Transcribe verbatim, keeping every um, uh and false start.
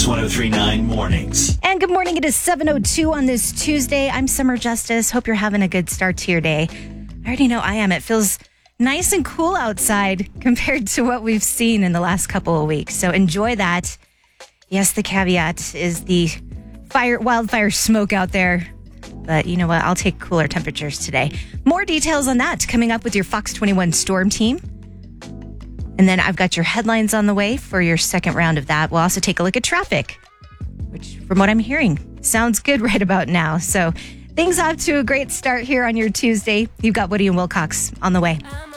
Mix one oh three point nine Mornings. And good morning. It is seven oh two on this Tuesday. I'm Summer Justice. Hope you're having a good start to your day. I already know I am. It feels nice and cool outside compared to what we've seen in the last couple of weeks. So enjoy that. Yes, the caveat is the fire, wildfire smoke out there. But you know what? I'll take cooler temperatures today. More details on that coming up with your Fox twenty-one Storm Team. And then I've got your headlines on the way for your second round of that. We'll also take a look at traffic, which from what I'm hearing sounds good right about now. So things off to a great start here on your Tuesday. You've got Woody and Wilcox on the way.